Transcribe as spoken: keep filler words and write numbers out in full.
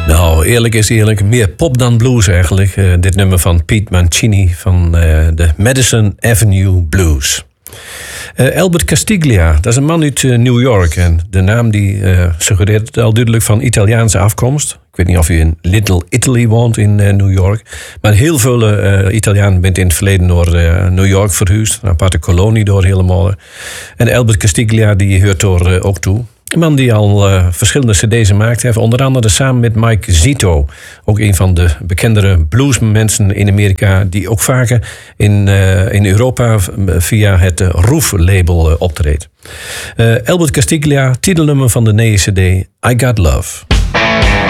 Nou, eerlijk is eerlijk. Meer pop dan blues eigenlijk. Uh, dit nummer van Pete Mancini van uh, de Madison Avenue Blues. Uh, Albert Castiglia, dat is een man uit uh, New York. En de naam die uh, suggereert al duidelijk van Italiaanse afkomst. Ik weet niet of u in Little Italy woont in uh, New York. Maar heel veel uh, Italianen zijn in het verleden door uh, New York verhuisd. Een aparte kolonie door helemaal. En Albert Castiglia die hoort er uh, ook toe. Een man die al uh, verschillende cd's gemaakt heeft. Onder andere samen met Mike Zito. Ook een van de bekendere bluesmensen in Amerika. Die ook vaker in, uh, in Europa via het uh, Roof-label uh, optreedt. Uh, Albert Castiglia, titelnummer van de nieuwe cd I Got Love.